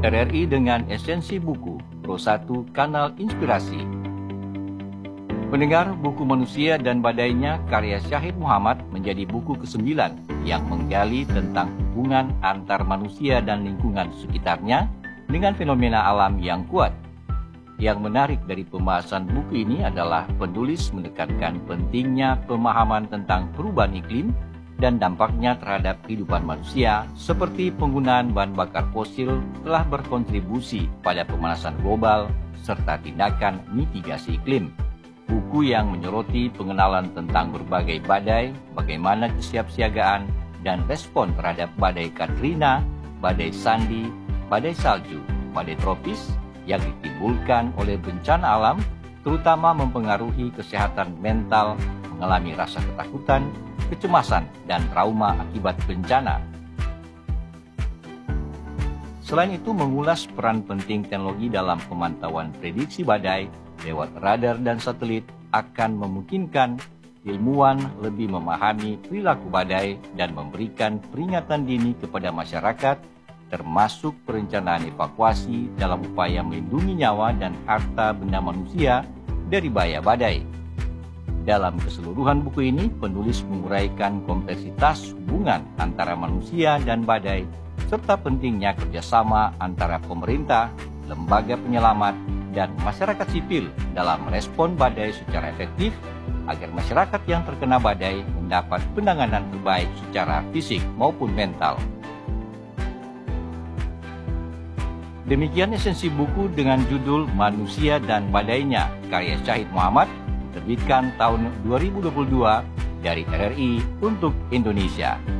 RRI dengan esensi buku, Pro 1 Kanal Inspirasi. Pendengar, buku Manusia dan Badainya karya Syahid Muhammad menjadi buku ke-9 yang menggali tentang hubungan antar manusia dan lingkungan sekitarnya dengan fenomena alam yang kuat. Yang menarik dari pembahasan buku ini adalah penulis menekankan pentingnya pemahaman tentang perubahan iklim dan dampaknya terhadap kehidupan manusia, seperti penggunaan bahan bakar fosil telah berkontribusi pada pemanasan global serta tindakan mitigasi iklim. Buku yang menyoroti pengenalan tentang berbagai badai, bagaimana kesiapsiagaan dan respon terhadap badai Katrina, badai Sandy, badai salju, badai tropis yang ditimbulkan oleh bencana alam, terutama mempengaruhi kesehatan mental, mengalami rasa ketakutan, kecemasan, dan trauma akibat bencana. Selain itu, mengulas peran penting teknologi dalam pemantauan prediksi badai lewat radar dan satelit akan memungkinkan ilmuwan lebih memahami perilaku badai dan memberikan peringatan dini kepada masyarakat, termasuk perencanaan evakuasi dalam upaya melindungi nyawa dan harta benda manusia dari bahaya badai. Dalam keseluruhan buku ini, penulis menguraikan kompleksitas hubungan antara manusia dan badai, serta pentingnya kerjasama antara pemerintah, lembaga penyelamat, dan masyarakat sipil dalam merespon badai secara efektif agar masyarakat yang terkena badai mendapat penanganan terbaik secara fisik maupun mental. Demikian esensi buku dengan judul Manusia dan Badainya karya Syahid Muhammad, diterbitkan tahun 2022 dari RRI untuk Indonesia.